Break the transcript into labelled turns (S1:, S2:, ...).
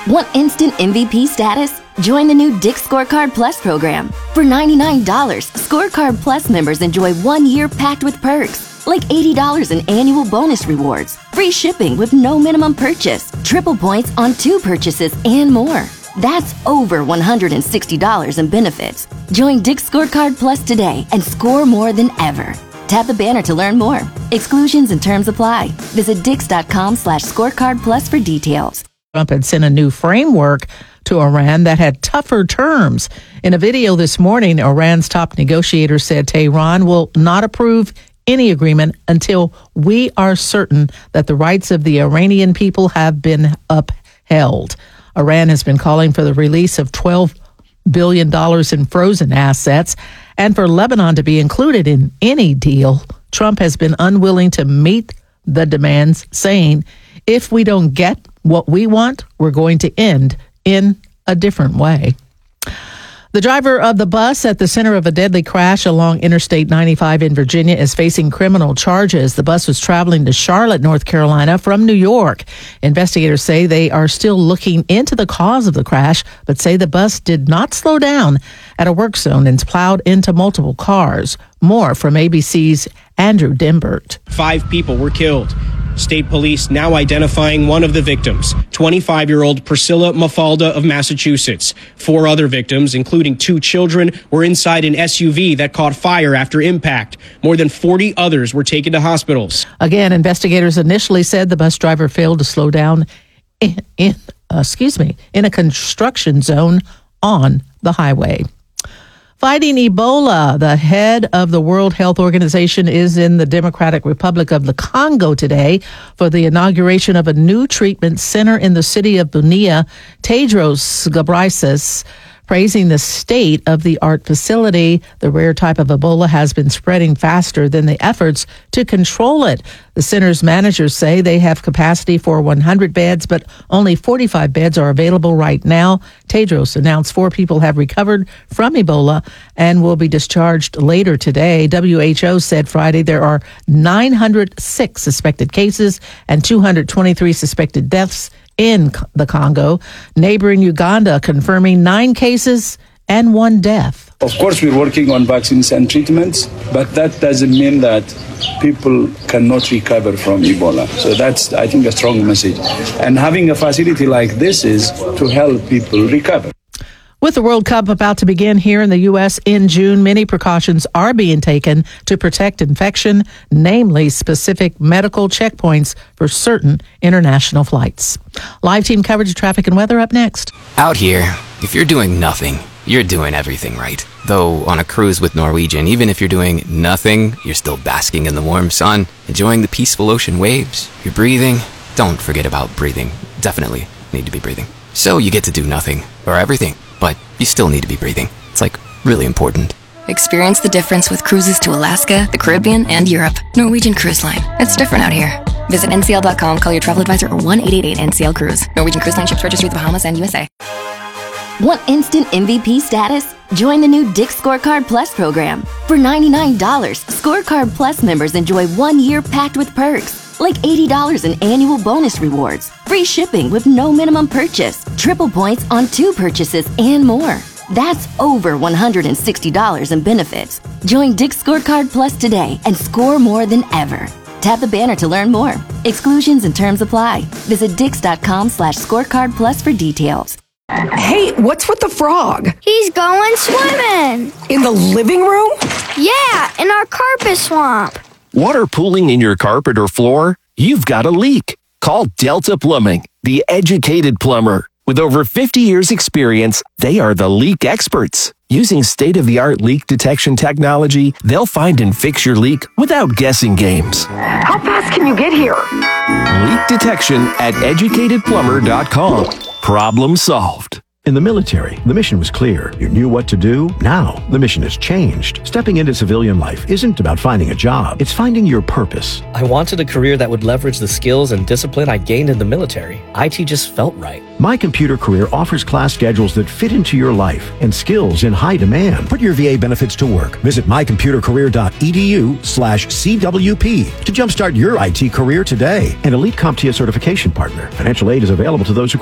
S1: Want instant MVP status? Join the new Dick's Scorecard Plus program. For $99, Scorecard Plus members enjoy 1 year packed with perks, like $80 in annual bonus rewards, free shipping with no minimum purchase, triple points on 2 purchases, and more. That's over $160 in benefits. Join Dick's Scorecard Plus today and score more than ever. Tap the banner to learn more. Exclusions and terms apply. Visit dix.com/scorecardplus for details.
S2: Trump had sent a new framework to Iran that had tougher terms. In a video this morning, Iran's top negotiator said Tehran will not approve any agreement until we are certain that the rights of the Iranian people have been upheld. Iran has been calling for the release of $12 billion in frozen assets and for Lebanon to be included in any deal. Trump has been unwilling to meet the demands, saying, if we don't get what we want, we're going to end in a different way. The driver of the bus at the center of a deadly crash along Interstate 95 in Virginia is facing criminal charges. The bus was traveling to Charlotte, North Carolina from New York. Investigators say they are still looking into the cause of the crash, but say the bus did not slow down at a work zone and plowed into multiple cars. More from ABC's Andrew Dimbert.
S3: 5 people were killed. State police now identifying one of the victims, 25-year-old Priscilla Mafalda of Massachusetts. 4 other victims, including 2 children, were inside an SUV that caught fire after impact. More than 40 others were taken to hospitals.
S2: Again, investigators initially said the bus driver failed to slow down in a construction zone on the highway. Fighting Ebola, the head of the World Health Organization is in the Democratic Republic of the Congo today for the inauguration of a new treatment center in the city of Bunia. Tedros Ghebreyesus praising the state-of-the-art facility. The rare type of Ebola has been spreading faster than the efforts to control it. The center's managers say they have capacity for 100 beds, but only 45 beds are available right now. Tedros announced 4 people have recovered from Ebola and will be discharged later today. WHO said Friday there are 906 suspected cases and 223 suspected deaths in the Congo. Neighboring Uganda confirming 9 cases and 1 death.
S4: Of course, we're working on vaccines and treatments, but that doesn't mean that people cannot recover from Ebola. So that's, I think, a strong message. And having a facility like this is to help people recover.
S2: With the World Cup about to begin here in the U.S. in June, many precautions are being taken to protect infection, namely specific medical checkpoints for certain international flights. Live team coverage of traffic and weather up next.
S5: Out here, if you're doing nothing, you're doing everything right. Though on a cruise with Norwegian, even if you're doing nothing, you're still basking in the warm sun, enjoying the peaceful ocean waves. You're breathing. Don't forget about breathing. Definitely need to be breathing. So you get to do nothing or everything. But you still need to be breathing. It's like really important.
S6: Experience the difference with cruises to Alaska, the Caribbean, and Europe. Norwegian Cruise Line. It's different out here. Visit ncl.com, call your travel advisor, or 1-888-NCL-CRUISE. Norwegian Cruise Line ships registry the Bahamas and USA.
S1: Want instant MVP status? Join the new Dick's Scorecard Plus program. For $99, Scorecard Plus members enjoy 1 year packed with perks, like $80 in annual bonus rewards, free shipping with no minimum purchase, triple points on 2 purchases, and more. That's over $160 in benefits. Join Dick's Scorecard Plus today and score more than ever. Tap the banner to learn more. Exclusions and terms apply. Visit dix.com/scorecardplus for details.
S7: Hey, what's with the frog?
S8: He's going swimming.
S7: In the living room?
S8: Yeah, in our carpet swamp.
S9: Water pooling in your carpet or floor? You've got a leak. Call Delta Plumbing, the educated plumber. With over 50 years experience, they are the leak experts. Using state-of-the-art leak detection technology, they'll find and fix your leak without guessing games.
S7: How fast can you get here?
S9: Leak detection at educatedplumber.com. Problem solved.
S10: In the military, the mission was clear. You knew what to do. Now, the mission has changed. Stepping into civilian life isn't about finding a job. It's finding your purpose.
S11: I wanted a career that would leverage the skills and discipline I gained in the military. IT just felt right.
S10: My Computer Career offers class schedules that fit into your life and skills in high demand. Put your VA benefits to work. Visit mycomputercareer.edu/CWP to jumpstart your IT career today. An elite CompTIA certification partner. Financial aid is available to those who